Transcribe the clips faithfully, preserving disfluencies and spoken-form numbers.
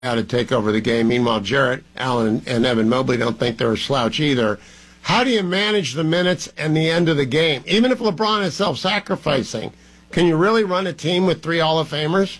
how to take over the game. Meanwhile, Jarrett Allen and Evan Mobley don't think they're a slouch either. How do you manage the minutes and the end of the game? Even if LeBron is self-sacrificing, can you really run a team with three Hall of Famers?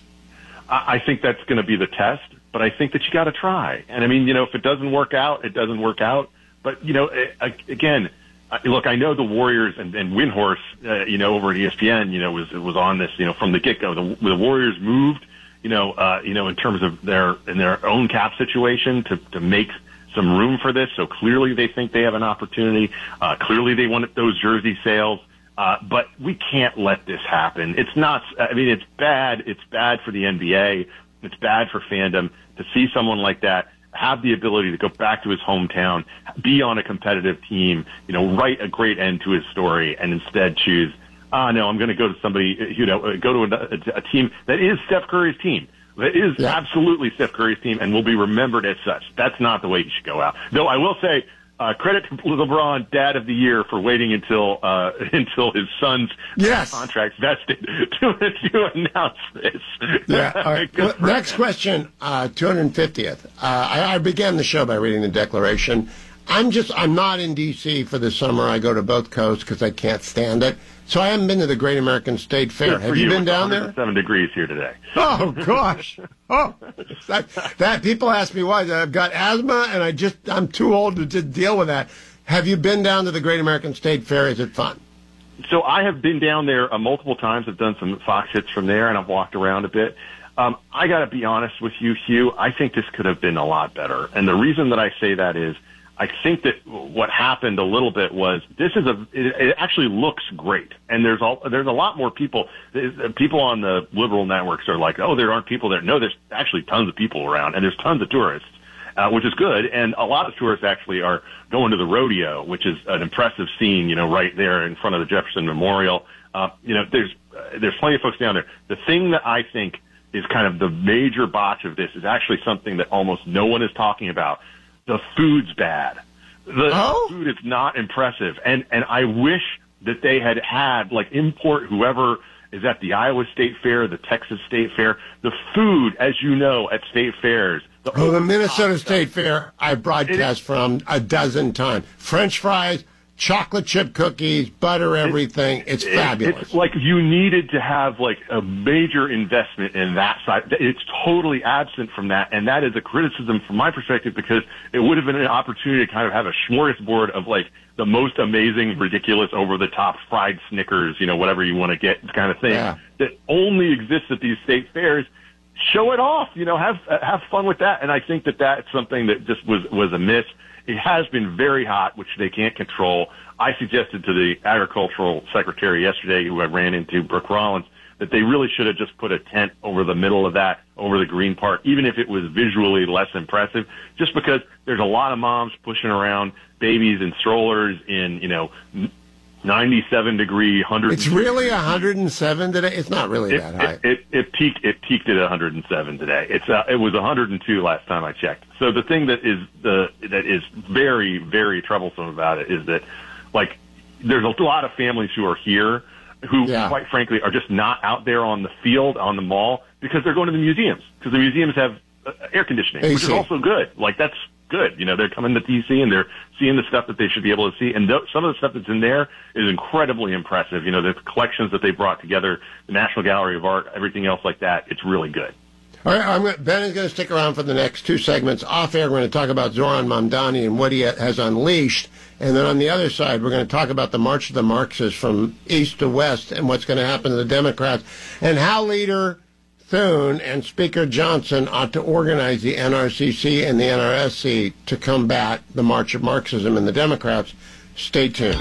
I think that's going to be the test, but I think that you got to try. And I mean, you know, if it doesn't work out, it doesn't work out. But, you know, again, look, I know the Warriors and, and Windhorse, uh, you know, over at E S P N, you know, was was on this, you know, from the get-go. The, the Warriors moved, you know, uh, you know, in terms of their in their own cap situation to to make some room for this. So clearly they think they have an opportunity. Uh, clearly they want those jersey sales. Uh, but we can't let this happen. It's not, I mean, it's bad. It's bad for the N B A. It's bad for fandom to see someone like that have the ability to go back to his hometown, be on a competitive team, you know, write a great end to his story, and instead choose, ah, oh, no, I'm going to go to somebody, you know, go to a, a team that is Steph Curry's team. That is yeah. absolutely Steph Curry's team and will be remembered as such. That's not the way you should go out. Though I will say, Uh, credit to LeBron, Dad of the Year, for waiting until uh, until his son's yes. contract vested to, to announce this. Yeah. All right. Well, next question, uh, two hundred fiftieth. Uh, I, I began the show by reading the Declaration. I'm just I'm not in D C for the summer. I go to both coasts because I can't stand it. So I haven't been to the Great American State Fair. Good Have you, you been it's down there? Seven degrees here today. Oh gosh! Oh, that, that people ask me why. I've got asthma, and I just I'm too old to just deal with that. Have you been down to the Great American State Fair? Is it fun? So I have been down there uh, multiple times. I've done some Fox hits from there, and I've walked around a bit. Um, I got to be honest with you, Hugh. I think this could have been a lot better, and the reason that I say that is, I think that what happened a little bit was this is a it, it actually looks great, and there's all there's a lot more people. People on the liberal networks are like, oh, there aren't people there. No, there's actually tons of people around, and there's tons of tourists, uh, which is good. And a lot of tourists actually are going to the rodeo, which is an impressive scene, you know, right there in front of the Jefferson Memorial. Uh, you know, there's uh, there's plenty of folks down there. The thing that I think is kind of the major botch of this is actually something that almost no one is talking about. The food's bad. The oh? food is not impressive. And, and I wish that they had had, like, import whoever is at the Iowa State Fair, the Texas State Fair. The food, as you know, at state fairs. The oh, the Minnesota State Fair, I broadcast from a dozen times. French fries, chocolate chip cookies, butter, everything. It's, it's fabulous. It's like you needed to have like a major investment in that side. It's totally absent from that, and that is a criticism from my perspective because it would have been an opportunity to kind of have a smorgasbord of like the most amazing, ridiculous, over-the-top fried Snickers, you know, whatever you want to get kind of thing yeah. that only exists at these state fairs. Show it off, you know, have have fun with that. And I think that that's something that just was was a miss. It has been very hot, which they can't control. I suggested to the agricultural secretary yesterday, who I ran into, Brooke Rollins, that they really should have just put a tent over the middle of that, over the green part, even if it was visually less impressive, just because there's a lot of moms pushing around babies in strollers in, you know, ninety-seven degree, one hundred. It's really one hundred seven today? It's not really it, that high. It, it, it peaked It peaked at one hundred seven today. It's uh, It was one hundred two last time I checked. So the thing that is the that is very, very troublesome about it is that, like, there's a lot of families who are here who, yeah. quite frankly, are just not out there on the field, on the mall, because they're going to the museums, because the museums have uh, air conditioning, A C. which is also good. Like, that's good. You know, they're coming to D C and they're seeing the stuff that they should be able to see. And th- some of the stuff that's in there is incredibly impressive. You know, the collections that they brought together, the National Gallery of Art, everything else like that. It's really good. All right, I'm gonna, Ben is going to stick around for the next two segments. Off air, we're going to talk about Zoran Mamdani and what he has unleashed. And then on the other side, we're going to talk about the March of the Marxists from east to west and what's going to happen to the Democrats and how leader Thune and Speaker Johnson ought to organize the N R C C and the N R S C to combat the March of Marxism and the Democrats. Stay tuned.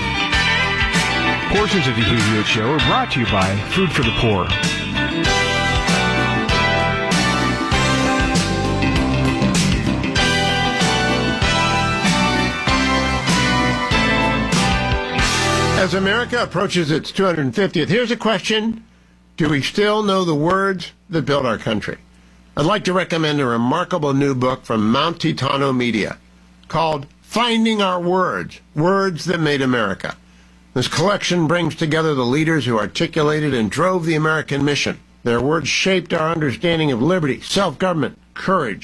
Portions of the Hugh Hewitt Show are brought to you by Food for the Poor. As America approaches its two hundred fiftieth, here's a question. Do we still know the words that built our country? I'd like to recommend a remarkable new book from Mount Titano Media called Finding Our Words, Words That Made America. This collection brings together the leaders who articulated and drove the American mission. Their words shaped our understanding of liberty, self-government, courage.